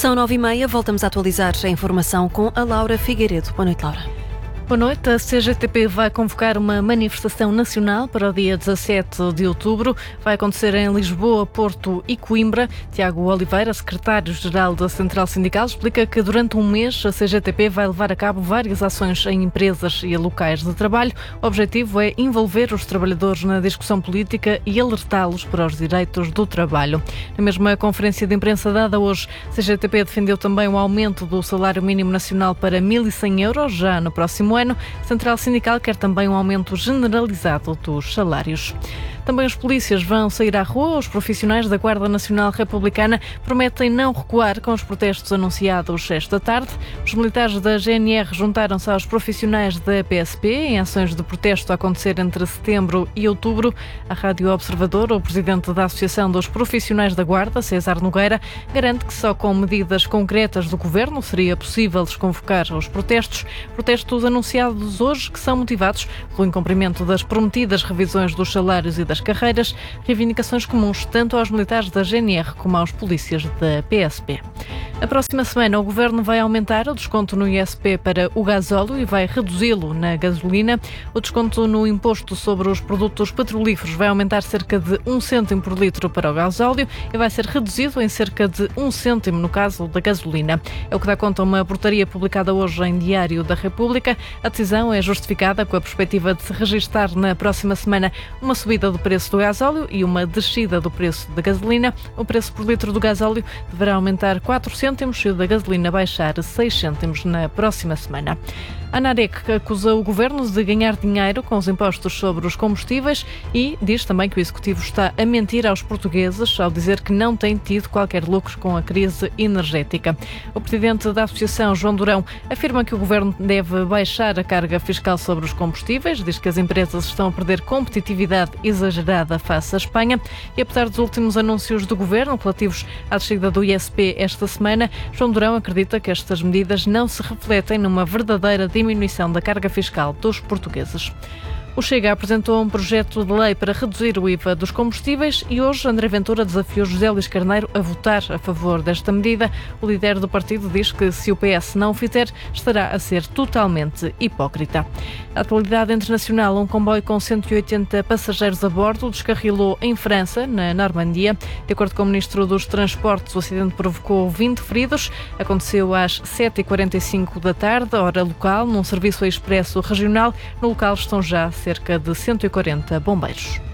São 9h30, voltamos a atualizar a informação com a Laura Figueiredo. Boa noite, Laura. Boa noite. A CGTP vai convocar uma manifestação nacional para o dia 17 de outubro. Vai acontecer em Lisboa, Porto e Coimbra. Tiago Oliveira, secretário-geral da Central Sindical, explica que durante um mês a CGTP vai levar a cabo várias ações em empresas e locais de trabalho. O objetivo é envolver os trabalhadores na discussão política e alertá-los para os direitos do trabalho. Na mesma conferência de imprensa dada hoje, a CGTP defendeu também o aumento do salário mínimo nacional para 1.100 euros já no próximo ano. A Central Sindical quer também um aumento generalizado dos salários. Também os polícias vão sair à rua. Os profissionais da Guarda Nacional Republicana prometem não recuar com os protestos anunciados esta tarde. Os militares da GNR juntaram-se aos profissionais da PSP em ações de protesto a acontecer entre setembro e outubro. A Rádio Observador, o presidente da Associação dos Profissionais da Guarda, César Nogueira, garante que só com medidas concretas do governo seria possível desconvocar os protestos. Protestos anunciados hoje que são motivados pelo incumprimento das prometidas revisões dos salários e das carreiras, reivindicações comuns tanto aos militares da GNR como aos polícias da PSP. Na próxima semana, o Governo vai aumentar o desconto no ISP para o gasóleo e vai reduzi-lo na gasolina. O desconto no imposto sobre os produtos petrolíferos vai aumentar cerca de 1 cêntimo por litro para o gasóleo e vai ser reduzido em cerca de 1 cêntimo no caso da gasolina. É o que dá conta uma portaria publicada hoje em Diário da República. A decisão é justificada com a perspectiva de se registar na próxima semana uma subida do preço do gasóleo e uma descida do preço da gasolina. O preço por litro do gasóleo deverá aumentar 4 cêntimos e o da gasolina baixar 6 cêntimos na próxima semana. A ANAREC acusa o Governo de ganhar dinheiro com os impostos sobre os combustíveis e diz também que o Executivo está a mentir aos portugueses ao dizer que não tem tido qualquer lucro com a crise energética. O presidente da Associação, João Durão, afirma que o Governo deve baixar a carga fiscal sobre os combustíveis, diz que as empresas estão a perder competitividade exagerada face à Espanha e, apesar dos últimos anúncios do Governo relativos à descida do ISP esta semana, João Durão acredita que estas medidas não se refletem numa verdadeira diminuição da carga fiscal dos portugueses. O Chega apresentou um projeto de lei para reduzir o IVA dos combustíveis e hoje André Ventura desafiou José Luís Carneiro a votar a favor desta medida. O líder do partido diz que se o PS não o fizer, estará a ser totalmente hipócrita. Na atualidade internacional, um comboio com 180 passageiros a bordo descarrilou em França, na Normandia. De acordo com o ministro dos Transportes, o acidente provocou 20 feridos. Aconteceu às 7h45 da tarde, hora local, num serviço expresso regional. No local estão já cerca de 140 bombeiros.